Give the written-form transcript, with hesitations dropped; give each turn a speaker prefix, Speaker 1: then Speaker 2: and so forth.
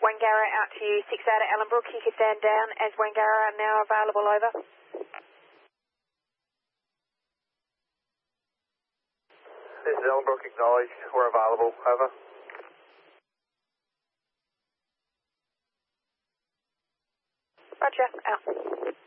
Speaker 1: Wangara out to you, 6 out of Ellenbrook. You can stand down as Wangara now available, over.
Speaker 2: This is Ellenbrook, acknowledged. We're available, over.
Speaker 1: Roger, out.